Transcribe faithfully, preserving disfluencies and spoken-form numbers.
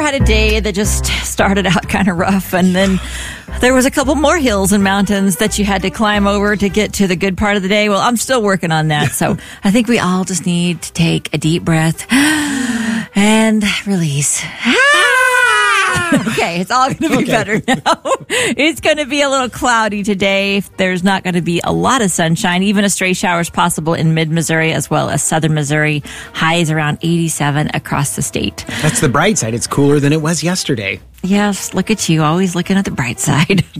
had a day that just started out kind of rough, and then there was a couple more hills and mountains that you had to climb over to get to the good part of the day. Well, I'm still working on that, so I think we all just need to take a deep breath and release. Okay, it's all going to be okay. Better now. It's going to be a little cloudy today. There's not going to be a lot of sunshine. Even a stray shower is possible in mid-Missouri as well as southern Missouri. Highs around eighty-seven across the state. That's the bright side. It's cooler than it was yesterday. Yes, look at you, always looking at the bright side.